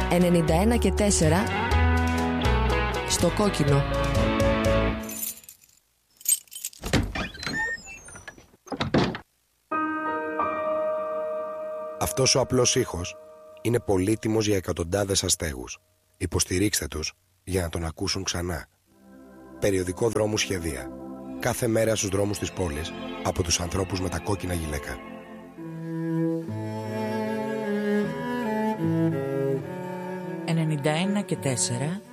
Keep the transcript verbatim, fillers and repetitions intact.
ενενήντα ένα και τέσσερα στο κόκκινο. Αυτός ο απλός ήχος είναι πολύτιμος για εκατοντάδες αστέγους. Υποστηρίξτε τους για να τον ακούσουν ξανά. Περιοδικό Δρόμου Σχεδία. Κάθε μέρα στους δρόμους της πόλης από τους ανθρώπους με τα κόκκινα γυλαίκα. ενενήντα ένα και τέσσερα